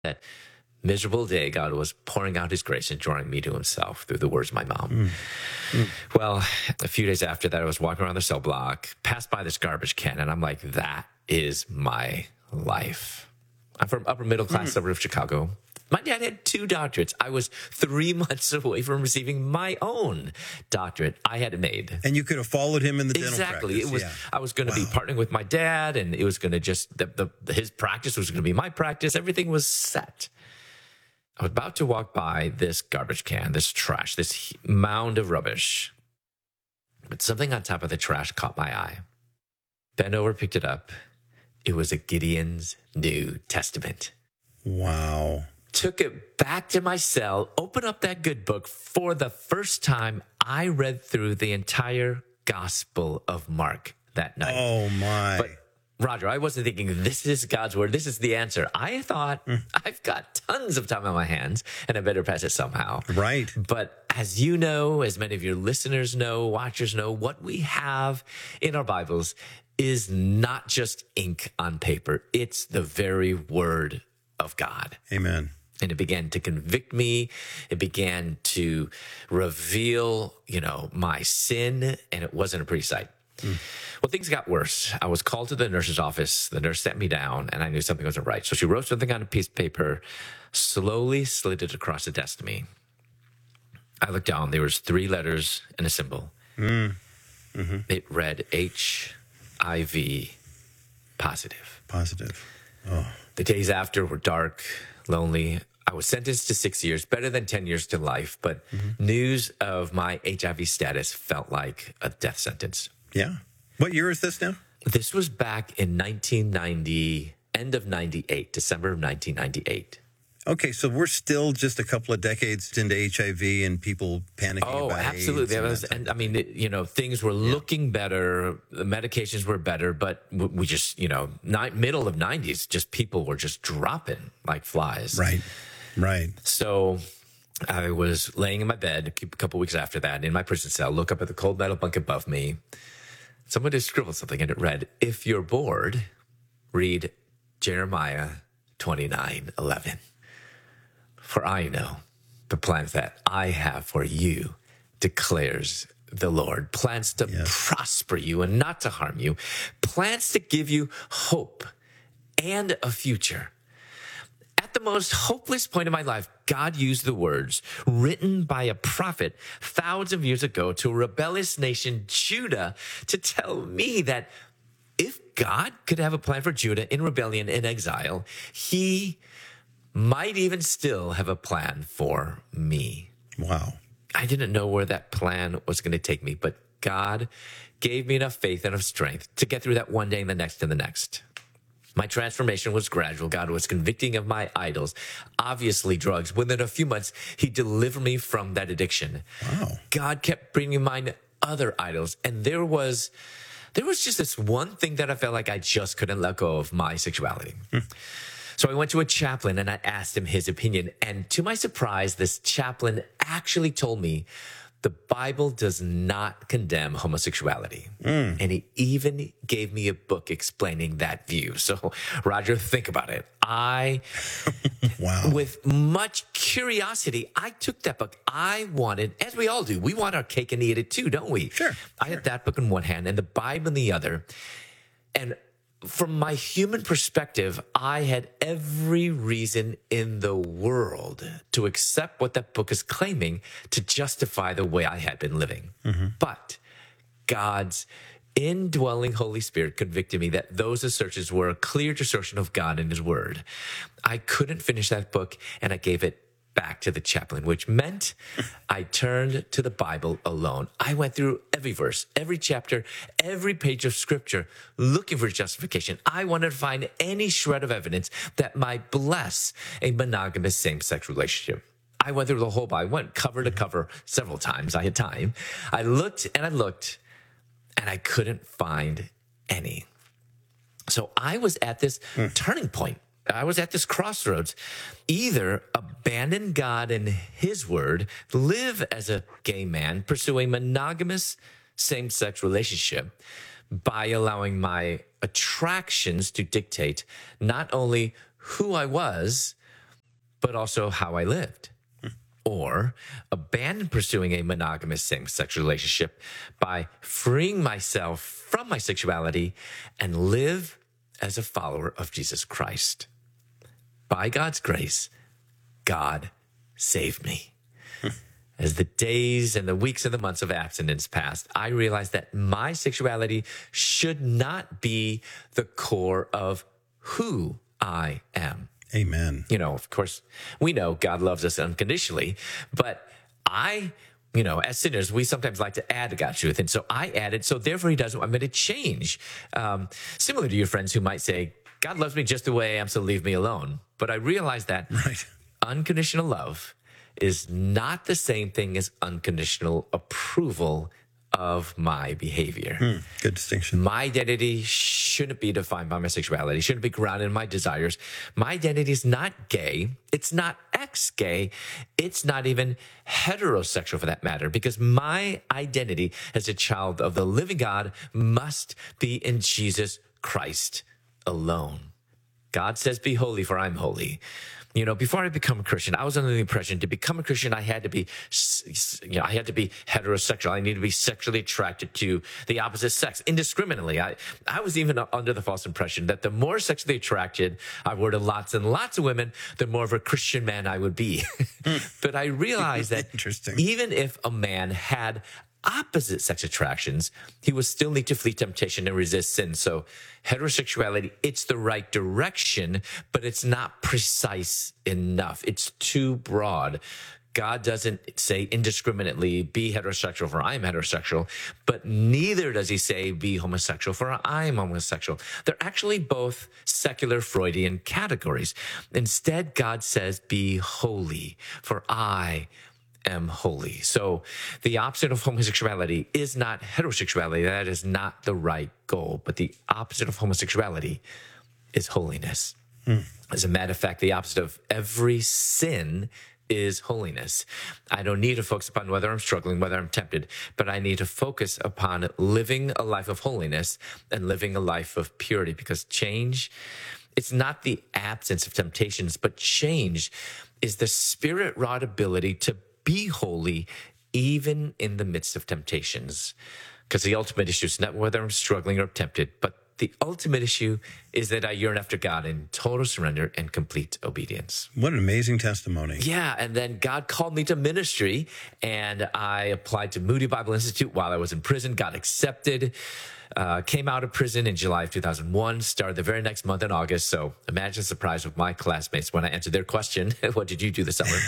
That miserable day, God was pouring out his grace and drawing me to himself through the words of my mom. Well, a few days after that, I was walking around the cell block, passed by this garbage can, and I'm like, that is my life. I'm from upper middle class suburb of Chicago. My dad had 2 doctorates. I was 3 months away from receiving my own doctorate. I had it made. And you could have followed him in the dental practice. Exactly. It was. Yeah. I was going to be partnering with my dad, and it was going to just his practice was going to be my practice. Everything was set. I was about to walk by this garbage can, this trash, this mound of rubbish, but something on top of the trash caught my eye. Bent over, picked it up. It was a Gideon's New Testament. Wow. Took it back to my cell, opened up that good book. For the first time, I read through the entire Gospel of Mark that night. Oh, my. But Roger, I wasn't thinking, this is God's word, this is the answer. I thought, I've got tons of time on my hands, and I better pass it somehow. Right. But as you know, as many of your listeners know, watchers know, what we have in our Bibles is not just ink on paper. It's the very word of God. Amen. And it began to convict me. It began to reveal, my sin, and it wasn't a pretty sight. Well, things got worse. I was called to the nurse's office. The nurse sat me down, and I knew something wasn't right. So she wrote something on a piece of paper, slowly slid it across the desk to me. I looked down. There was 3 letters and a symbol. It read HIV positive. Positive. Oh. The days after were dark, lonely. I was sentenced to 6 years, better than 10 years to life, but news of my HIV status felt like a death sentence. Yeah. What year is this now? This was back in 1990, end of 98, December of 1998. Okay, so we're still just a couple of decades into HIV and people panicking about absolutely. AIDS. And I mean, things were looking better. The medications were better, but we just, middle of 90s, just people were just dropping like flies. Right. So I was laying in my bed a couple weeks after that in my prison cell, look up at the cold metal bunk above me. Someone had scribbled something and it read, if you're bored, read Jeremiah 29:11. For I know the plans that I have for you, declares the Lord. Plans to prosper you and not to harm you. Plans to give you hope and a future. At the most hopeless point of my life, God used the words written by a prophet thousands of years ago to a rebellious nation, Judah, to tell me that if God could have a plan for Judah in rebellion, in exile, he might even still have a plan for me. Wow. I didn't know where that plan was going to take me, but God gave me enough faith and enough strength to get through that one day and the next and the next. My transformation was gradual. God was convicting of my idols, obviously drugs. Within a few months, he delivered me from that addiction. Wow. God kept bringing to mind other idols. And there was just this one thing that I felt like I just couldn't let go of, my sexuality. So I went to a chaplain and I asked him his opinion. And to my surprise, this chaplain actually told me the Bible does not condemn homosexuality. And he even gave me a book explaining that view. So, Roger, think about it. Wow. With much curiosity, I took that book. I wanted, as we all do, we want our cake and eat it too, don't we? Sure. I had that book in one hand and the Bible in the other. And from my human perspective, I had every reason in the world to accept what that book is claiming to justify the way I had been living. But God's indwelling Holy Spirit convicted me that those assertions were a clear distortion of God and his word. I couldn't finish that book, and I gave it back to the chaplain, which meant I turned to the Bible alone. I went through every verse, every chapter, every page of scripture, looking for justification. I wanted to find any shred of evidence that might bless a monogamous same-sex relationship. I went through the whole Bible. I went cover to cover several times. I had time. I looked, and I couldn't find any. So I was at this turning point. I was at this crossroads. Either abandon God and his word, live as a gay man, pursue a monogamous same-sex relationship by allowing my attractions to dictate not only who I was, but also how I lived. Or abandon pursuing a monogamous same-sex relationship by freeing myself from my sexuality and live as a follower of Jesus Christ. By God's grace, God saved me. As the days and the weeks and the months of abstinence passed, I realized that my sexuality should not be the core of who I am. Amen. Of course, we know God loves us unconditionally, but as sinners, we sometimes like to add God's truth. And so I added, so therefore he doesn't want me to change. Similar to your friends who might say, God loves me just the way I am, so leave me alone. But I realized that unconditional love is not the same thing as unconditional approval of my behavior. Good distinction. My identity shouldn't be defined by my sexuality, shouldn't be grounded in my desires. My identity is not gay. It's not ex-gay. It's not even heterosexual for that matter, because my identity as a child of the living God must be in Jesus Christ alone. God says, be holy, for I'm holy. Before I become a Christian, I was under the impression to become a Christian, I had to be heterosexual. I needed to be sexually attracted to the opposite sex indiscriminately. I was even under the false impression that the more sexually attracted I were to lots and lots of women, the more of a Christian man I would be. But I realized that even if a man had opposite sex attractions, he would still need to flee temptation and resist sin. So heterosexuality, it's the right direction, but it's not precise enough. It's too broad. God doesn't say indiscriminately, be heterosexual for I am heterosexual, but neither does he say be homosexual for I am homosexual. They're actually both secular Freudian categories. Instead, God says be holy, for I am holy. So the opposite of homosexuality is not heterosexuality. That is not the right goal. But the opposite of homosexuality is holiness. As a matter of fact, the opposite of every sin is holiness. I don't need to focus upon whether I'm struggling, whether I'm tempted, but I need to focus upon living a life of holiness and living a life of purity, because change, it's not the absence of temptations, but change is the spirit-wrought ability to be holy even in the midst of temptations. Because the ultimate issue is not whether I'm struggling or tempted, but the ultimate issue is that I yearn after God in total surrender and complete obedience. What an amazing testimony. Yeah, and then God called me to ministry, and I applied to Moody Bible Institute while I was in prison, got accepted, came out of prison in July of 2001, started the very next month in August. So imagine the surprise of my classmates when I answered their question, what did you do this summer?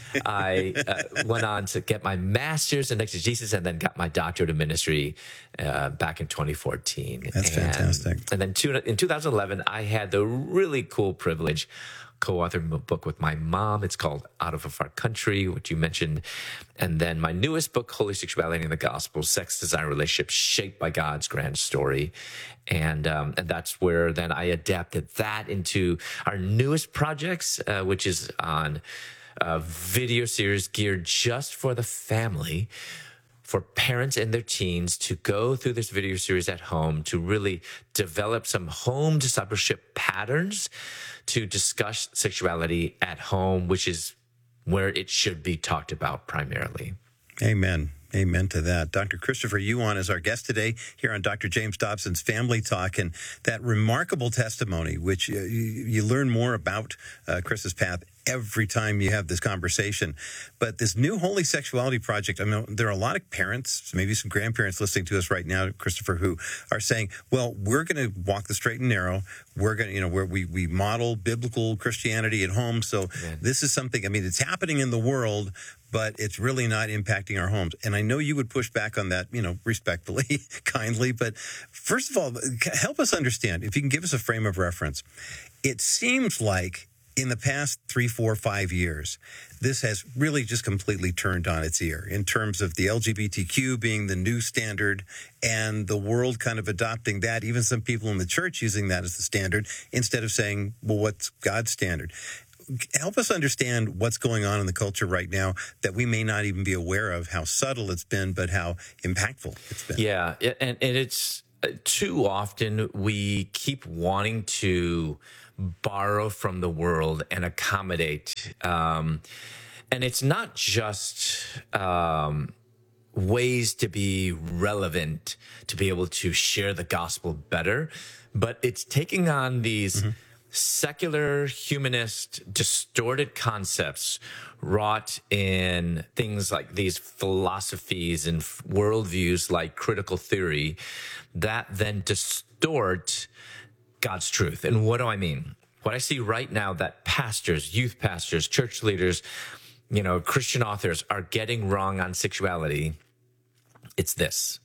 I went on to get my master's in exegesis and then got my doctorate in ministry back in 2014. That's fantastic. And then in 2011, I had the really cool privilege co-authoring a book with my mom. It's called Out of a Far Country, which you mentioned. And then my newest book, Holy Sexuality and the Gospel, Sex, Desire, Relationships Shaped by God's Grand Story. And that's where then I adapted that into our newest projects, which is on a video series geared just for the family, for parents and their teens to go through this video series at home to really develop some home discipleship patterns to discuss sexuality at home, which is where it should be talked about primarily. Amen. Amen to that. Dr. Christopher Yuan is our guest today here on Dr. James Dobson's Family Talk, and that remarkable testimony, which you learn more about Chris's path every time you have this conversation. But this new Holy Sexuality Project, I mean, there are a lot of parents, maybe some grandparents listening to us right now, Christopher, who are saying, well, we're going to walk the straight and narrow. We're going to, where we model biblical Christianity at home. So this is something, I mean, it's happening in the world, but it's really not impacting our homes. And I know you would push back on that, respectfully, kindly. But first of all, help us understand, if you can give us a frame of reference. It seems like in the past 3, 4, 5 years, this has really just completely turned on its ear in terms of the LGBTQ being the new standard and the world kind of adopting that, even some people in the church using that as the standard instead of saying, well, what's God's standard? Help us understand what's going on in the culture right now that we may not even be aware of, how subtle it's been, but how impactful it's been. Yeah, and it's too often we keep wanting to borrow from the world and accommodate. And it's not just ways to be relevant, to be able to share the gospel better, but it's taking on these secular, humanist, distorted concepts wrought in things like these philosophies and worldviews like critical theory that then distort God's truth. And what do I mean? What I see right now that pastors, youth pastors, church leaders, Christian authors are getting wrong on sexuality, it's this,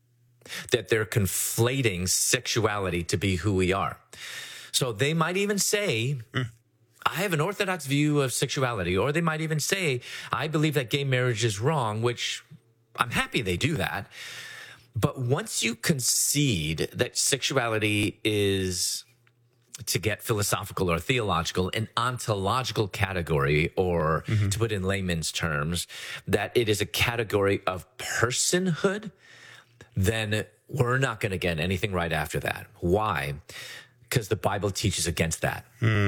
that they're conflating sexuality to be who we are. So they might even say, I have an orthodox view of sexuality, or they might even say, I believe that gay marriage is wrong, which I'm happy they do that. But once you concede that sexuality is, to get philosophical or theological, an ontological category, or to put in layman's terms, that it is a category of personhood, then we're not going to get anything right after that. Why? Because the Bible teaches against that.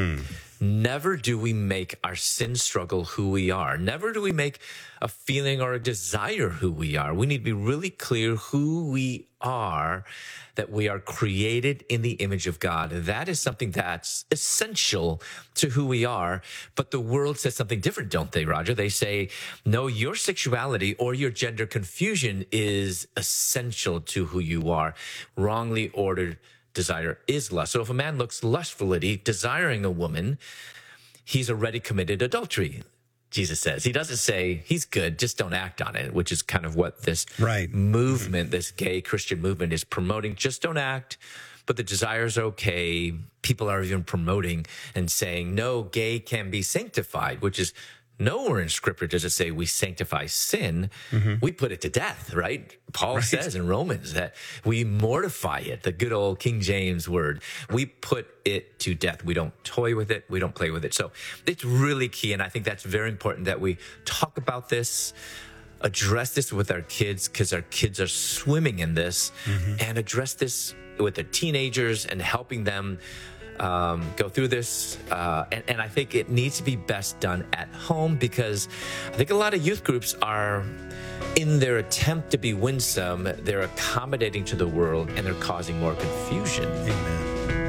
Never do we make our sin struggle who we are. Never do we make a feeling or a desire who we are. We need to be really clear who we are, that we are created in the image of God. That is something that's essential to who we are. But the world says something different, don't they, Roger? They say, no, your sexuality or your gender confusion is essential to who you are. Wrongly ordered desire is lust. So if a man looks lustfully, desiring a woman, he's already committed adultery, Jesus says. He doesn't say he's good, just don't act on it, which is kind of what this movement, this gay Christian movement is promoting. Just don't act, but the desire's okay. People are even promoting and saying, no, gay can be sanctified, which is nowhere in Scripture does it say we sanctify sin. We put it to death, right? Paul says in Romans that we mortify it, the good old King James word. We put it to death. We don't toy with it. We don't play with it. So it's really key. And I think that's very important that we talk about this, address this with our kids, because our kids are swimming in this, and address this with the teenagers and helping them go through this. And I think it needs to be best done at home, because I think a lot of youth groups are, in their attempt to be winsome, they're accommodating to the world and they're causing more confusion. Amen.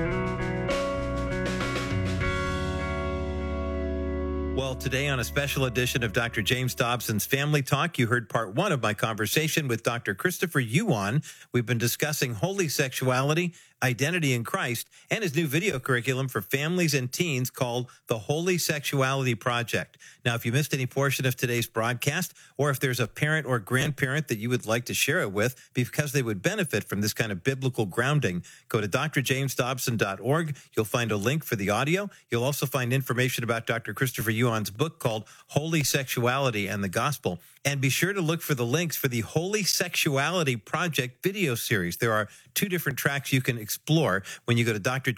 Well, today on a special edition of Dr. James Dobson's Family Talk, you heard part one of my conversation with Dr. Christopher Yuan. We've been discussing holy sexuality, identity in Christ, and his new video curriculum for families and teens called The Holy Sexuality Project. Now, if you missed any portion of today's broadcast, or if there's a parent or grandparent that you would like to share it with because they would benefit from this kind of biblical grounding, go to drjamesdobson.org. You'll find a link for the audio. You'll also find information about Dr. Christopher Yuan's book called Holy Sexuality and the Gospel. And be sure to look for the links for the Holy Sexuality Project video series. There are 2 different tracks you can explore when you go to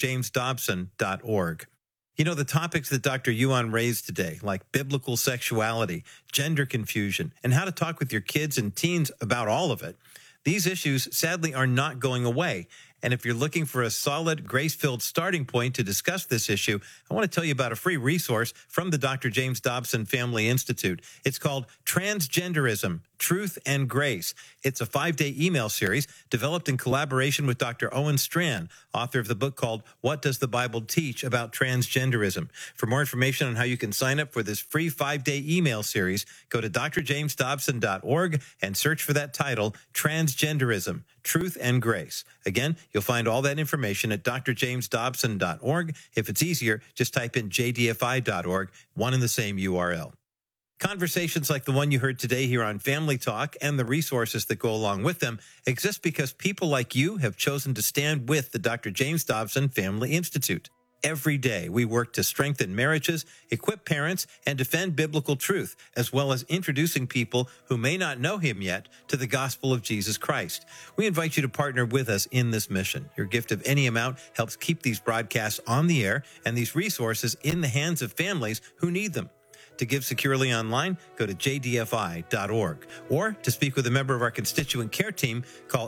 drjamesdobson.org. You know, the topics that Dr. Yuan raised today, like biblical sexuality, gender confusion, and how to talk with your kids and teens about all of it, these issues sadly are not going away. And if you're looking for a solid, grace-filled starting point to discuss this issue, I want to tell you about a free resource from the Dr. James Dobson Family Institute. It's called Transgenderism, Truth and Grace. It's a 5-day email series developed in collaboration with Dr. Owen Strachan, author of the book called What Does the Bible Teach About Transgenderism? For more information on how you can sign up for this free 5-day email series, go to drjamesdobson.org and search for that title, Transgenderism, Truth and Grace. Again, you'll find all that information at drjamesdobson.org. If it's easier, just type in jdfi.org, one and the same URL. Conversations like the one you heard today here on Family Talk and the resources that go along with them exist because people like you have chosen to stand with the Dr. James Dobson Family Institute. Every day, we work to strengthen marriages, equip parents, and defend biblical truth, as well as introducing people who may not know him yet to the gospel of Jesus Christ. We invite you to partner with us in this mission. Your gift of any amount helps keep these broadcasts on the air and these resources in the hands of families who need them. To give securely online, go to jdfi.org. Or to speak with a member of our constituent care team, call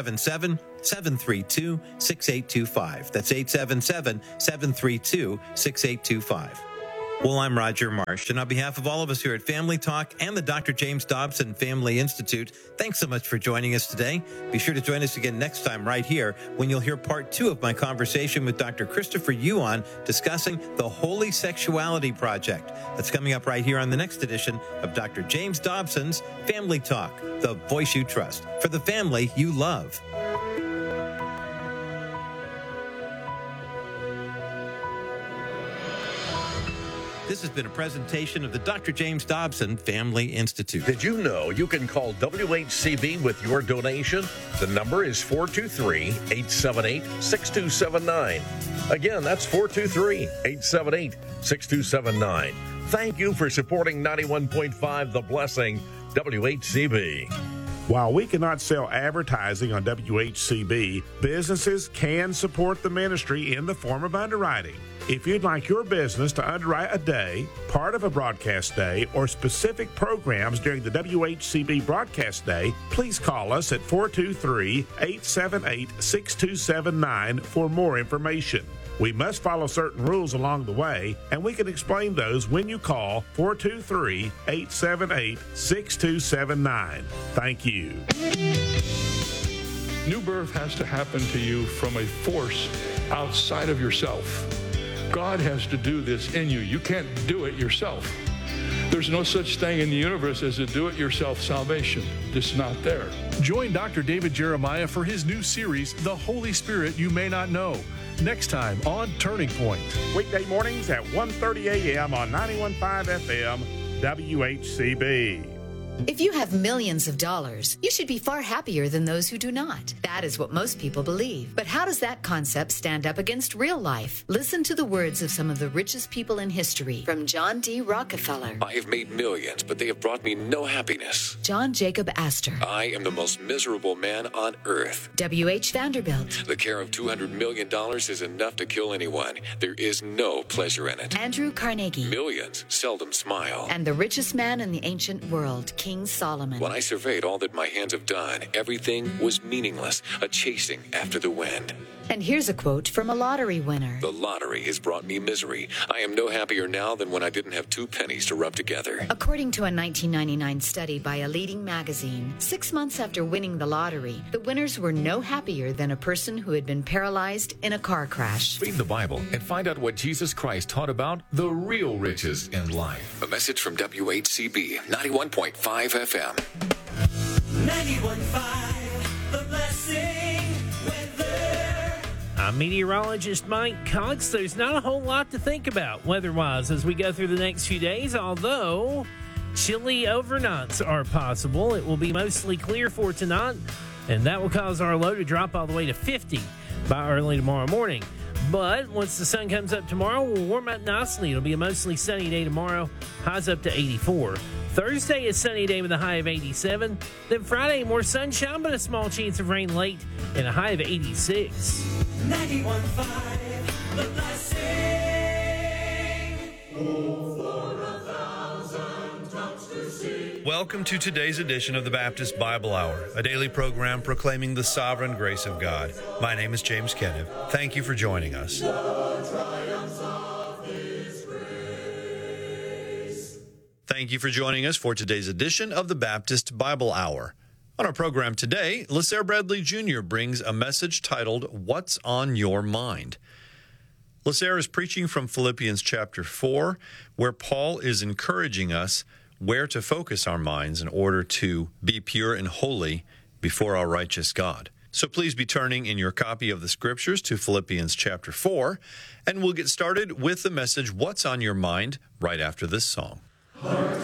877-732-6825. That's 877-732-6825. Well, I'm Roger Marsh, and on behalf of all of us here at Family Talk and the Dr. James Dobson Family Institute, thanks so much for joining us today. Be sure to join us again next time right here when you'll hear part 2 of my conversation with Dr. Christopher Yuan discussing the Holy Sexuality Project. That's coming up right here on the next edition of Dr. James Dobson's Family Talk, the voice you trust, for the family you love. This has been a presentation of the Dr. James Dobson Family Institute. Did you know you can call WHCB with your donation? The number is 423-878-6279. Again, that's 423-878-6279. Thank you for supporting 91.5 The Blessing, WHCB. While we cannot sell advertising on WHCB, businesses can support the ministry in the form of underwriting. If you'd like your business to underwrite a day, part of a broadcast day, or specific programs during the WHCB broadcast day, please call us at 423-878-6279 for more information. We must follow certain rules along the way, and we can explain those when you call 423-878-6279. Thank you. New birth has to happen to you from a force outside of yourself. God has to do this in you. You can't do it yourself. There's no such thing in the universe as a do-it-yourself salvation. It's not there. Join Dr. David Jeremiah for his new series, The Holy Spirit You May Not Know, next time on Turning Point. Weekday mornings at 1:30 a.m. on 91.5 FM, WHCB. If you have millions of dollars, you should be far happier than those who do not. That is what most people believe. But how does that concept stand up against real life? Listen to the words of some of the richest people in history, from John D. Rockefeller. I have made millions, but they have brought me no happiness. John Jacob Astor. I am the most miserable man on earth. W.H. Vanderbilt. The care of $200 million is enough to kill anyone. There is no pleasure in it. Andrew Carnegie. Millions seldom smile. And the richest man in the ancient world, King Solomon. When I surveyed all that my hands have done, everything was meaningless, a chasing after the wind. And here's a quote from a lottery winner. The lottery has brought me misery. I am no happier now than when I didn't have 2 pennies to rub together. According to a 1999 study by a leading magazine, 6 months after winning the lottery, the winners were no happier than a person who had been paralyzed in a car crash. Read the Bible and find out what Jesus Christ taught about the real riches in life. A message from WHCB 91.5 FM. 91.5 The Blessing weather. I'm meteorologist Mike Cox. There's not a whole lot to think about weather-wise as we go through the next few days, although chilly overnights are possible. It will be mostly clear for tonight, and that will cause our low to drop all the way to 50 by early tomorrow morning. But once the sun comes up tomorrow, we'll warm up nicely. It'll be a mostly sunny day tomorrow, highs up to 84. Thursday is sunny day with a high of 87. Then Friday, more sunshine, but a small chance of rain late and a high of 86. 91.5 The Blessing. Welcome to today's edition of the Baptist Bible Hour, a daily program proclaiming the sovereign grace of God. My name is James Kenneth. Thank you for joining us. Thank you for joining us for today's edition of the Baptist Bible Hour. On our program today, LaSare Bradley Jr. brings a message titled, What's on Your Mind? LaSare is preaching from Philippians chapter 4, where Paul is encouraging us where to focus our minds in order to be pure and holy before our righteous God. So please be turning in your copy of the Scriptures to Philippians chapter 4, and we'll get started with the message, What's on Your Mind, right after this song.